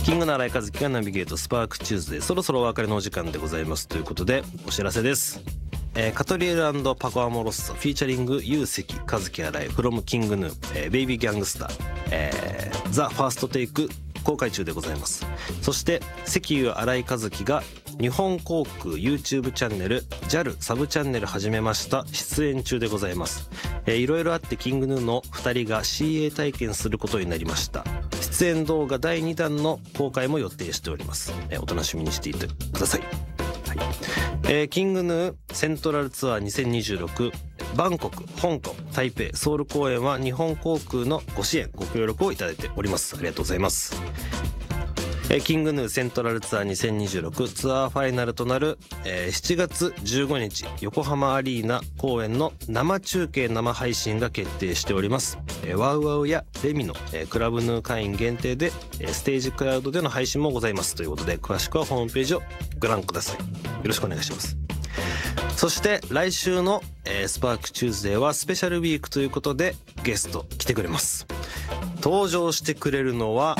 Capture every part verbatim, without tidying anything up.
キングの新井和樹がナビゲートスパークチューズデー、そろそろお別れのお時間でございますということでお知らせです。えー、カトリエル&パコアモロッソフィーチャリングユウセキ和樹新井 from キングヌー、えー、ベイビーギャングスター、えー、ザ・ファーストテイク公開中でございます。そして関優新井和樹が日本航空 YouTube チャンネル ジャル サブチャンネル始めました出演中でございます。えー、いろいろあってキングヌーのふたりが シーエー 体験することになりました。出演動画だいにだんの公開も予定しております。えー、お楽しみにしていてください。はい。えー、キングヌーセントラルツアーにせんにじゅうろくバンコク、香港、台北、ソウル公演は日本航空のご支援ご協力をいただいております。ありがとうございます。えー、キングヌーセントラルツアーにせんにじゅうろくツアーファイナルとなる、えー、しちがつじゅうごにち横浜アリーナ公演の生中継生配信が決定しております。えー、ワウワウやレミの、えー、クラブヌー会員限定で、えー、ステージクラウドでの配信もございますということで、詳しくはホームページをご覧ください。よろしくお願いします。そして来週の、えー、スパークチューズデーはスペシャルウィークということでゲスト来てくれます。登場してくれるのは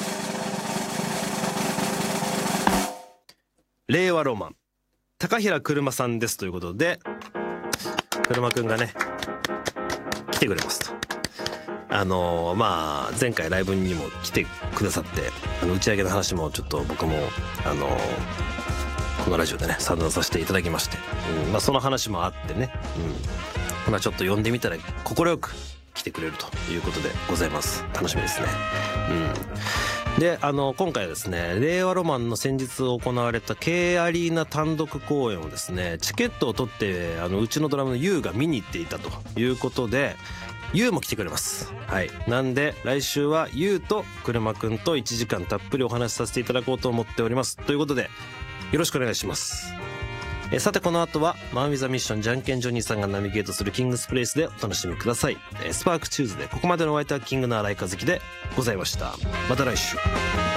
令和ロマン高平車さんですということで、車くんがね来てくれますと。あのー、まあ前回ライブにも来てくださって、あの打ち上げの話もちょっと僕もあのーこのラジオでね参加させていただきまして、うん、まあその話もあってね、うん、まあちょっと呼んでみたら快く来てくれるということでございます。楽しみですね。うん、であの今回はですね、令和ロマンの先日行われた K アリーナ単独公演をですね、チケットを取ってあのうちのドラムのユウが見に行っていたということで、ユウも来てくれます。はい。なんで来週はユウと車くんといちじかんたっぷりお話しさせていただこうと思っております。ということでよろしくお願いします。えさてこの後はマンウィザミッションじゃんけんジョニーさんがナビゲートするキングスプレイスでお楽しみください。えスパークチューズでここまでのお相手はキングの新井和樹でございました。また来週。